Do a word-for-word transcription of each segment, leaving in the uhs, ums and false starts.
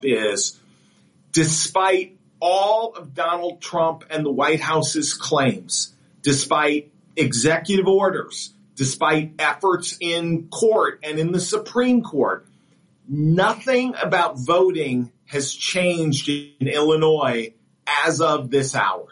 is, despite all of Donald Trump and the White House's claims, despite executive orders, despite efforts in court and in the Supreme Court, nothing about voting has changed in Illinois as of this hour.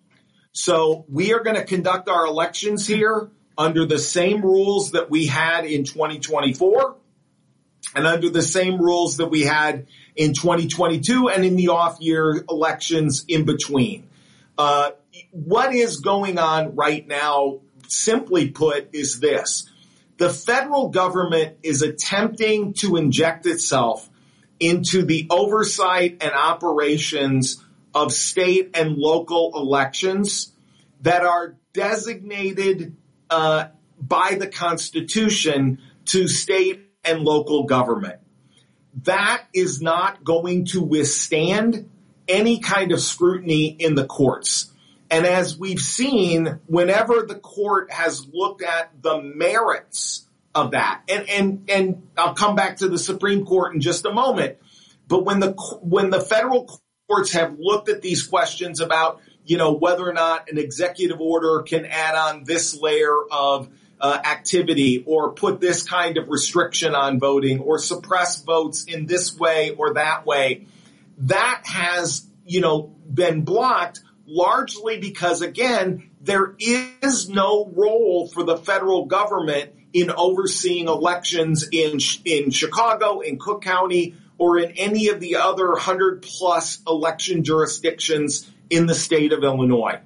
So we are going to conduct our elections here under the same rules that we had in twenty twenty-four and under the same rules that we had in twenty twenty-two and in the off-year elections in between. Uh, what is going on right now, simply put, is this. The federal government is attempting to inject itself into the oversight and operations of state and local elections that are designated uh, by the Constitution to state and local government. That is not going to withstand any kind of scrutiny in the courts. And as we've seen, whenever the court has looked at the merits of that, and, and, and I'll come back to the Supreme Court in just a moment, but when the, when the federal courts have looked at these questions about, you know, whether or not an executive order can add on this layer of uh, activity or put this kind of restriction on voting or suppress votes in this way or that way, that has, you know, been blocked largely because, again, there is no role for the federal government in overseeing elections in in Chicago, in Cook County, or in any of the other one hundred plus election jurisdictions in the state of Illinois.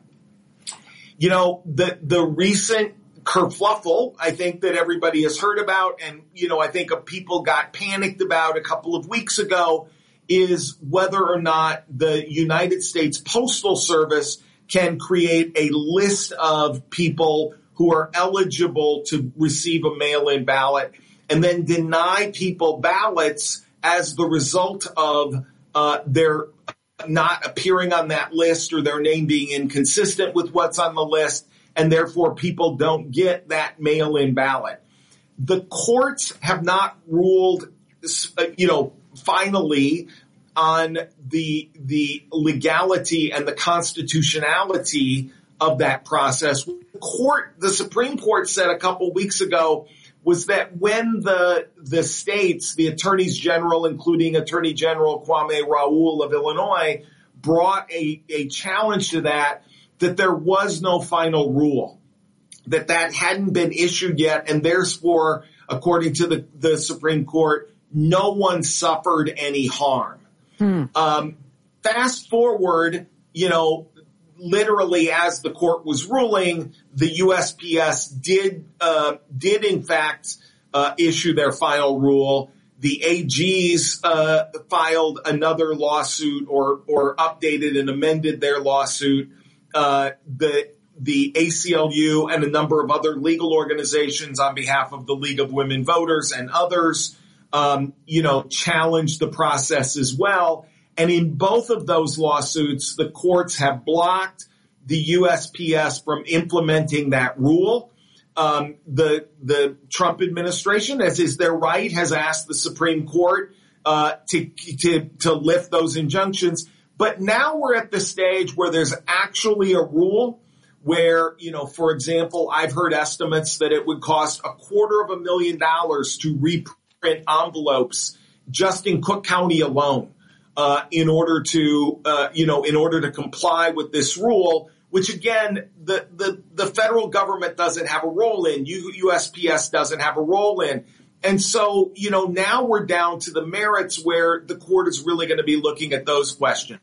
You know, the the recent kerfluffle, I think that everybody has heard about, and, you know, I think people got panicked about a couple of weeks ago, is whether or not the United States Postal Service can create a list of people who are eligible to receive a mail-in ballot and then deny people ballots as the result of uh, their not appearing on that list or their name being inconsistent with what's on the list, and therefore people don't get that mail-in ballot. The courts have not ruled, you know, finally on the the legality and the constitutionality of that process. The court, the Supreme Court said a couple weeks ago was that when the the states, the attorneys general, including Attorney General Kwame Raoul of Illinois, brought a, a challenge to that, that there was no final rule, that that hadn't been issued yet, and therefore, according to the, the Supreme Court, no one suffered any harm. Hmm. Um, fast forward, you know, literally as the court was ruling, the U S P S did, uh, did in fact, uh, issue their final rule. The A Gs, uh, filed another lawsuit or, or updated and amended their lawsuit. Uh, the, the A C L U and a number of other legal organizations on behalf of the League of Women Voters and others, um, you know, challenged the process as well. And in both of those lawsuits, the courts have blocked the U S P S from implementing that rule. Um, the the Trump administration, as is their right, has asked the Supreme Court uh, to to to lift those injunctions. But now we're at the stage where there's actually a rule where, you know, for example, I've heard estimates that it would cost a quarter of a million dollars to reprint envelopes just in Cook County alone. Uh, in order to, uh, you know, in order to comply with this rule, which again, the, the, the federal government doesn't have a role in, U S P S doesn't have a role in. And so, you know, now we're down to the merits where the court is really going to be looking at those questions.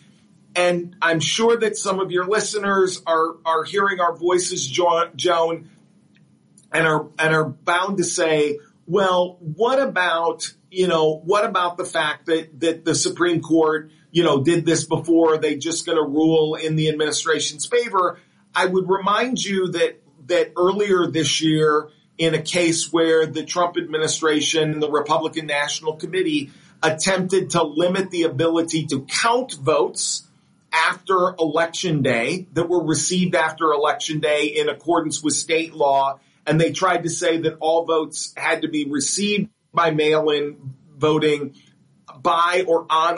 And I'm sure that some of your listeners are, are hearing our voices, Joan, and are, and are bound to say, well, what about, you know, what about the fact that, that the Supreme Court, you know, did this before? Are they just going to rule in the administration's favor? I would remind you that, that earlier this year, in a case where the Trump administration and the Republican National Committee attempted to limit the ability to count votes after Election Day that were received after Election Day in accordance with state law, and they tried to say that all votes had to be received by mail-in voting by or on